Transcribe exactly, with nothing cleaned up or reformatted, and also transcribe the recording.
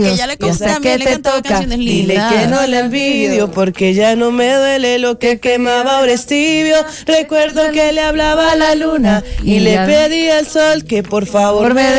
Que ya le Yo sé también que le te cantaba toca, canciones dile lindas. que no la envidio, porque ya no me duele lo que quemaba, ahora es tibio. Recuerdo que le hablaba a la luna y le pedí al sol que por favor me